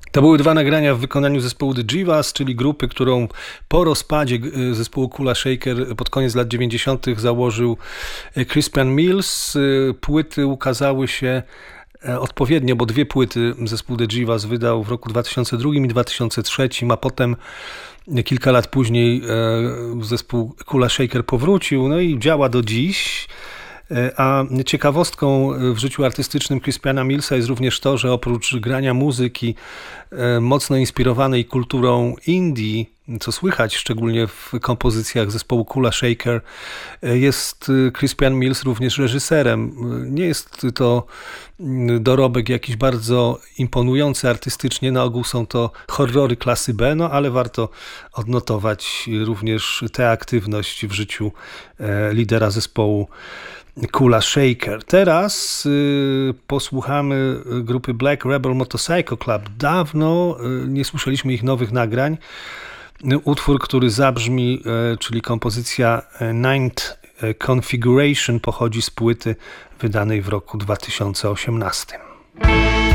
To były dwa nagrania w wykonaniu zespołu The Jivas, czyli grupy, którą po rozpadzie zespołu Kula Shaker pod koniec lat 90. założył Crispian Mills. Płyty ukazały się odpowiednio, bo dwie płyty zespół The Jivas wydał w roku 2002 i 2003, a potem kilka lat później zespół Kula Shaker powrócił, no i działa do dziś. A ciekawostką w życiu artystycznym Crispiana Millsa jest również to, że oprócz grania muzyki mocno inspirowanej kulturą indie, co słychać szczególnie w kompozycjach zespołu Kula Shaker, jest Crispian Mills również reżyserem. Nie jest to dorobek jakiś bardzo imponujący artystycznie, na ogół są to horrory klasy B, no ale warto odnotować również tę aktywność w życiu lidera zespołu Kula Shaker. Teraz posłuchamy grupy Black Rebel Motorcycle Club. Dawno nie słyszeliśmy ich nowych nagrań. Utwór, który zabrzmi, czyli kompozycja Ninth Configuration, pochodzi z płyty wydanej w roku 2018.